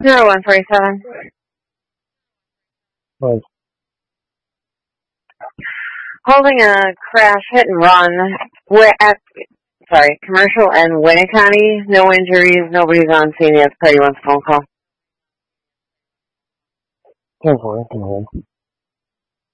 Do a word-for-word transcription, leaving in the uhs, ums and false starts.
Zero one forty-seven. Was Holding a crash hit and run. We're at, sorry, commercial and Winnicott. No injuries. Nobody's on scene yet. Party wants a phone call. ten four, I can hold.